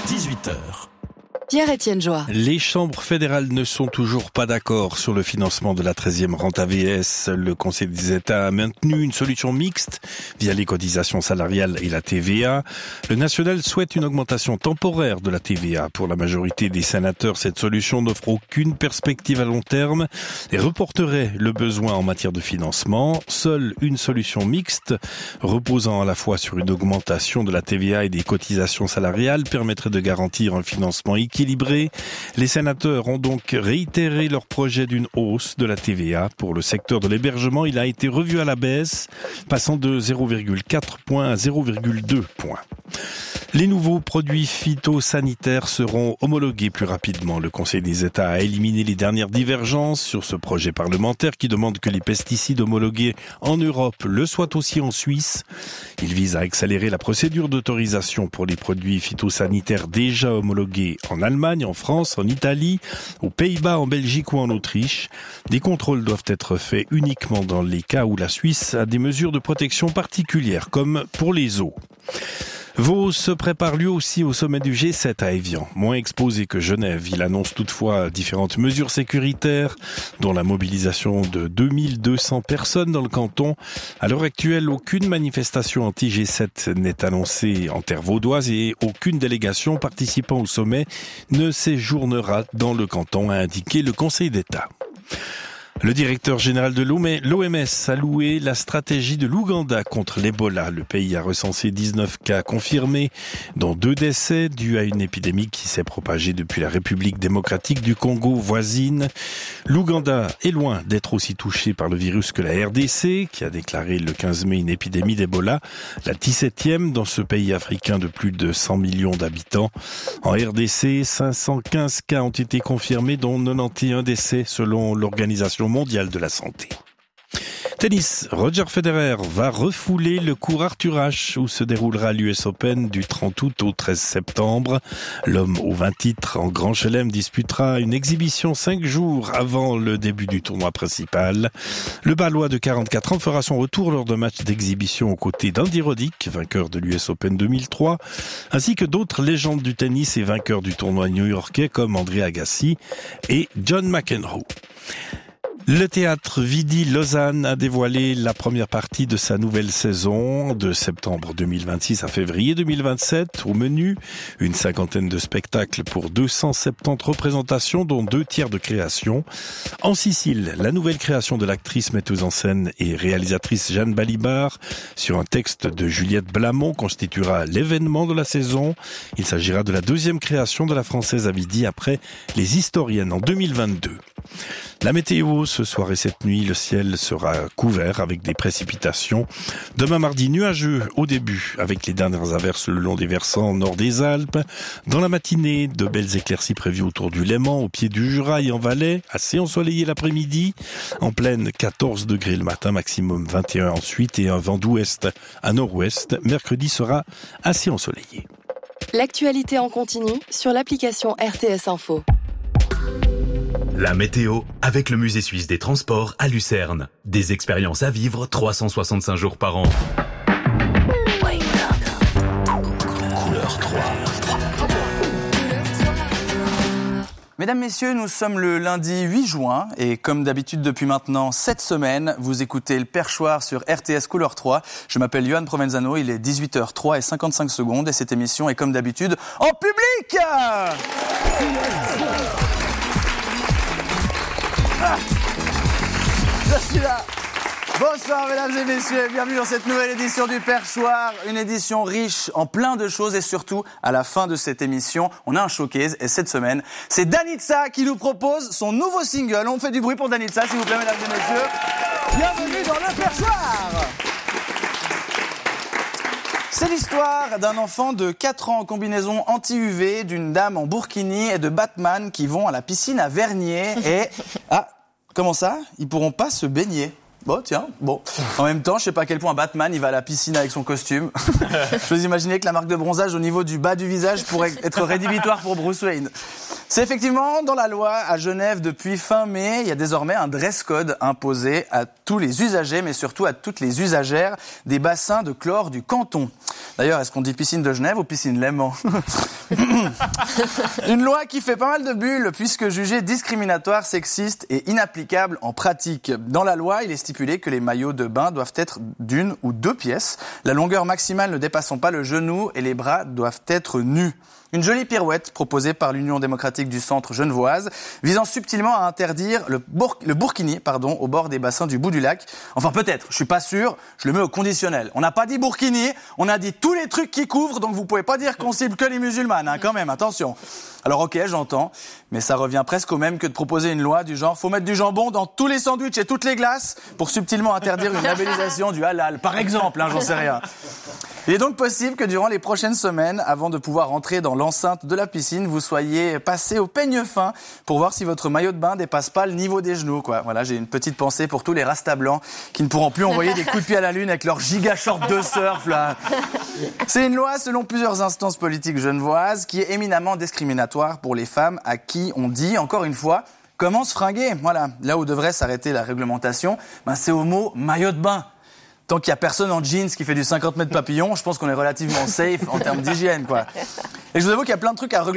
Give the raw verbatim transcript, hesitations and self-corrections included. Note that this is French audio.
dix-huit heures. Pierre-Étienne Joie. Les chambres fédérales ne sont toujours pas d'accord sur le financement de la treizième rente A V S. Le Conseil des États a maintenu une solution mixte via les cotisations salariales et la T V A. Le national souhaite une augmentation temporaire de la T V A. Pour la majorité des sénateurs, cette solution n'offre aucune perspective à long terme et reporterait le besoin en matière de financement. Seule une solution mixte, reposant à la fois sur une augmentation de la T V A et des cotisations salariales, permettrait de garantir un financement équilibré. équilibré. Les sénateurs ont donc réitéré leur projet d'une hausse de la T V A. Pour le secteur de l'hébergement, il a été revu à la baisse, passant de zéro virgule quatre points à zéro virgule deux points. Les nouveaux produits phytosanitaires seront homologués plus rapidement. Le Conseil des États a éliminé les dernières divergences sur ce projet parlementaire qui demande que les pesticides homologués en Europe le soient aussi en Suisse. Il vise à accélérer la procédure d'autorisation pour les produits phytosanitaires déjà homologués en Allemagne, en France, en Italie, aux Pays-Bas, en Belgique ou en Autriche. Des contrôles doivent être faits uniquement dans les cas où la Suisse a des mesures de protection particulières, comme pour les eaux. Vaud se prépare lui aussi au sommet du G sept à Évian. Moins exposé que Genève, il annonce toutefois différentes mesures sécuritaires, dont la mobilisation de deux mille deux cents personnes dans le canton. À l'heure actuelle, aucune manifestation anti-G sept n'est annoncée en terre vaudoise et aucune délégation participant au sommet ne séjournera dans le canton, a indiqué le Conseil d'État. Le directeur général de l'O M S a loué la stratégie de l'Ouganda contre l'Ebola. Le pays a recensé dix-neuf cas confirmés, dont deux décès dus à une épidémie qui s'est propagée depuis la République démocratique du Congo voisine. L'Ouganda est loin d'être aussi touché par le virus que la R D C, qui a déclaré le quinze mai une épidémie d'Ebola, la dix-septième dans ce pays africain de plus de cent millions d'habitants. En R D C, cinq cent quinze cas ont été confirmés, dont quatre-vingt-onze décès selon l'Organisation mondiale de la santé. Tennis, Roger Federer va refouler le cours Arthur Ashe où se déroulera l'U S Open du trente août au treize septembre. L'homme aux vingt titres en Grand Chelem disputera une exhibition cinq jours avant le début du tournoi principal. Le Balois de quarante-quatre ans fera son retour lors d'un match d'exhibition aux côtés d'Andy Roddick, vainqueur de l'U S Open deux mille trois, ainsi que d'autres légendes du tennis et vainqueurs du tournoi new-yorkais comme André Agassi et John McEnroe. Le théâtre Vidi Lausanne a dévoilé la première partie de sa nouvelle saison de septembre deux mille vingt-six à février deux mille vingt-sept. Au menu, une cinquantaine de spectacles pour deux cent soixante-dix représentations, dont deux tiers de création. En Sicile, la nouvelle création de l'actrice, metteuse en scène et réalisatrice Jeanne Balibar sur un texte de Juliette Blamont constituera l'événement de la saison. Il s'agira de la deuxième création de la Française à Vidi après Les Historiennes en deux mille vingt-deux. La météo, ce soir et cette nuit, le ciel sera couvert avec des précipitations. Demain mardi, nuageux au début, avec les dernières averses le long des versants nord des Alpes. Dans la matinée, de belles éclaircies prévues autour du Léman, au pied du Jura et en Valais. Assez ensoleillé l'après-midi. En pleine, quatorze degrés le matin, maximum vingt et un ensuite, et un vent d'ouest à nord-ouest. Mercredi sera assez ensoleillé. L'actualité en continu sur l'application R T S Info. La météo avec le Musée suisse des transports à Lucerne. Des expériences à vivre trois cent soixante-cinq jours par an. Couleur trois. Mesdames, Messieurs, nous sommes le lundi huit juin et comme d'habitude depuis maintenant sept semaines, vous écoutez le Perchoir sur R T S Couleur trois. Je m'appelle Yohan Provenzano, il est dix-huit heures trois et cinquante-cinq secondes et cette émission est comme d'habitude en public. Ah, je suis là. Bonsoir mesdames et messieurs, bienvenue dans cette nouvelle édition du Perchoir, une édition riche en plein de choses et surtout à la fin de cette émission, on a un showcase et cette semaine, c'est Danitza qui nous propose son nouveau single. On fait du bruit pour Danitza s'il vous plaît mesdames et messieurs. Bienvenue dans le Perchoir. C'est l'histoire d'un enfant de quatre ans en combinaison anti-U V, d'une dame en burkini et de Batman qui vont à la piscine à Vernier et... Ah, comment ça ? Ils pourront pas se baigner. Bon, tiens, bon. En même temps, je sais pas à quel point Batman, il va à la piscine avec son costume. Je vous imaginez que la marque de bronzage au niveau du bas du visage pourrait être rédhibitoire pour Bruce Wayne. C'est effectivement dans la loi à Genève depuis fin mai. Il y a désormais un dress code imposé à tous les usagers, mais surtout à toutes les usagères des bassins de chlore du canton. D'ailleurs, est-ce qu'on dit piscine de Genève ou piscine Léman ? Une loi qui fait pas mal de bulles puisque jugée discriminatoire, sexiste et inapplicable en pratique. Dans la loi, il est stipulé que les maillots de bain doivent être d'une ou deux pièces. La longueur maximale ne dépassant pas le genou et les bras doivent être nus. Une jolie pirouette proposée par l'Union démocratique du centre genevoise, visant subtilement à interdire le, bour- le burkini pardon, au bord des bassins du bout du lac. Enfin peut-être, je suis pas sûr, je le mets au conditionnel. On n'a pas dit burkini, on a dit tous les trucs qui couvrent, donc vous pouvez pas dire qu'on cible que les musulmanes, hein, quand même, attention. Alors ok, j'entends, mais ça revient presque au même que de proposer une loi du genre « faut mettre du jambon dans tous les sandwichs et toutes les glaces » pour subtilement interdire une labellisation du halal, par exemple, hein, j'en sais rien. Il est donc possible que durant les prochaines semaines, avant de pouvoir rentrer dans l'enceinte de la piscine, vous soyez passé au peigne fin pour voir si votre maillot de bain dépasse pas le niveau des genoux, quoi. Voilà, j'ai une petite pensée pour tous les rastas blancs qui ne pourront plus envoyer des coups de pied à la lune avec leur giga short de surf, là. C'est une loi, selon plusieurs instances politiques genevoises, qui est éminemment discriminatoire pour les femmes à qui on dit, encore une fois, comment se fringuer. Voilà, là où devrait s'arrêter la réglementation, ben c'est au mot maillot de bain. Tant qu'il y a personne en jeans qui fait du cinquante mètres papillon, je pense qu'on est relativement safe en termes d'hygiène, quoi. Et je vous avoue qu'il y a plein de trucs à réglementer.